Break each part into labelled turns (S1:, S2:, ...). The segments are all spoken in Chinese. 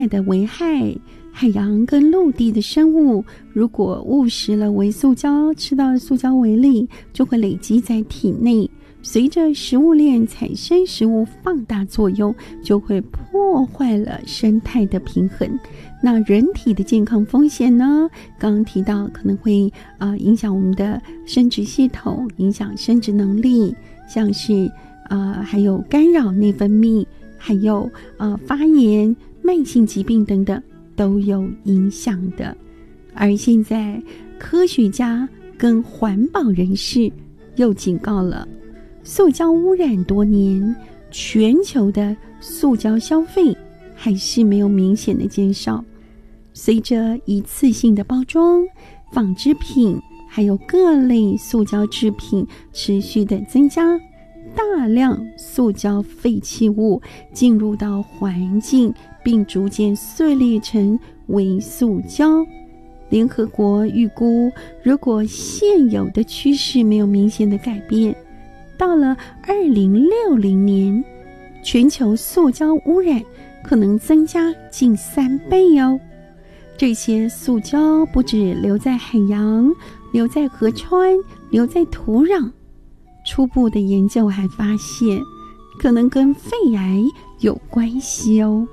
S1: 的危害。海洋跟陆地的生物如果误食了微塑胶，吃到了塑胶微粒，就会累积在体内，随着食物链产生食物放大作用，就会破坏了生态的平衡。那人体的健康风险呢，刚刚提到可能会影响我们的生殖系统，影响生殖能力，像是还有干扰内分泌，还有发炎、慢性疾病等等都有影响的。而现在科学家跟环保人士又警告了，塑胶污染多年，全球的塑胶消费还是没有明显的减少。随着一次性的包装、纺织品还有各类塑胶制品持续的增加，大量塑胶废弃物进入到环境，并逐渐碎裂成微塑胶。联合国预估，如果现有的趋势没有明显的改变，到了2060年，全球塑胶污染可能增加近3倍哦。这些塑胶不止留在海洋，留在河川，留在土壤。初步的研究还发现，可能跟肺癌有关系哦。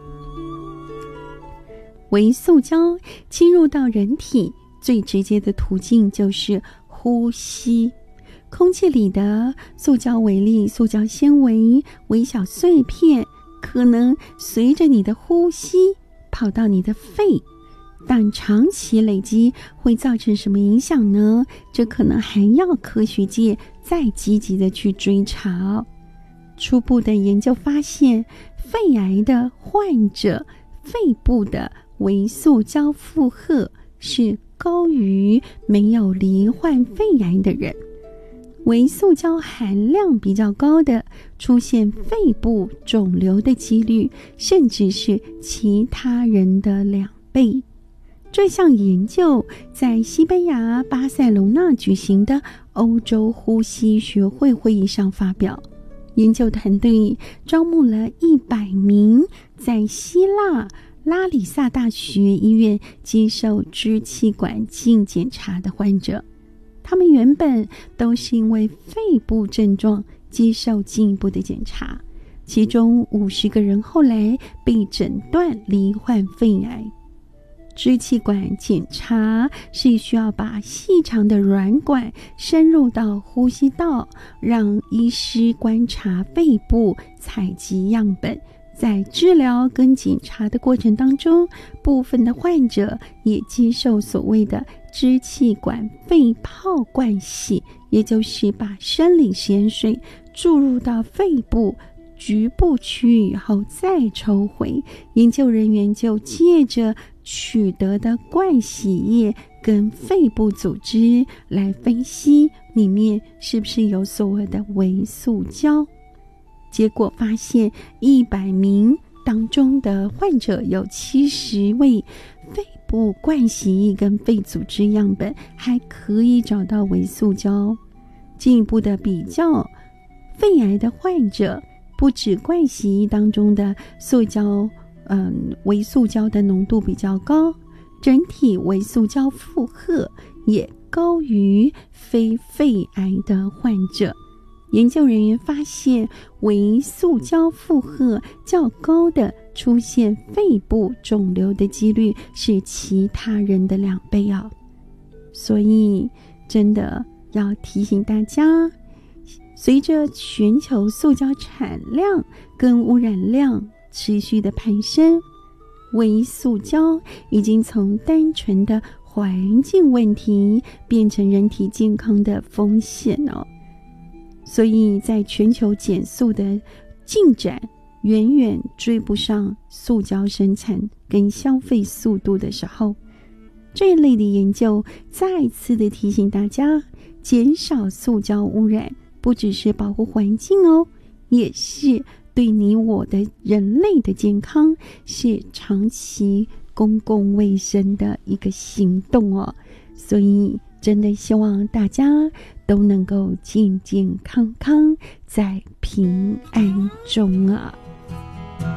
S1: 微塑胶侵入到人体最直接的途径就是呼吸。空气里的塑胶微粒、塑胶纤维、微小碎片，可能随着你的呼吸跑到你的肺，但长期累积会造成什么影响呢？这可能还要科学界再积极的去追查。初步的研究发现，肺癌的患者肺部的微塑胶负荷是高于没有罹患肺癌的人。微塑胶含量比较高的，出现肺部肿瘤的几率甚至是其他人的2倍。这项研究在西班牙巴塞隆纳举行的欧洲呼吸学会会议上发表。研究团队招募了100名在希腊拉里萨大学医院接受支气管镜检查的患者，他们原本都是因为肺部症状接受进一步的检查，其中50个人后来被诊断罹患肺癌。支气管检查是需要把细长的软管深入到呼吸道，让医师观察肺部，采集样本。在治疗跟检查的过程当中，部分的患者也接受所谓的支气管肺泡灌洗，也就是把生理食盐水注入到肺部局部区域以后再抽回。研究人员就借着取得的灌洗液跟肺部组织来分析里面是不是有所谓的微塑胶。结果发现100名当中的患者有70位肺部灌洗液跟肺组织样本还可以找到微塑胶。进一步的比较，肺癌的患者不止灌洗液当中的塑胶微塑胶的浓度比较高，整体微塑胶负荷也高于非肺癌的患者。研究人员发现，微塑胶负荷较高的出现肺部肿瘤的几率是其他人的2倍啊！所以真的要提醒大家，随着全球塑胶产量跟污染量持续的攀升，微塑胶已经从单纯的环境问题变成人体健康的风险哦。所以在全球减塑的进展远远追不上塑胶生产跟消费速度的时候，这一类的研究再次的提醒大家，减少塑胶污染不只是保护环境哦，也是对你我的人类的健康，是长期公共卫生的一个行动哦。所以真的希望大家都能够健健康康在平安中啊。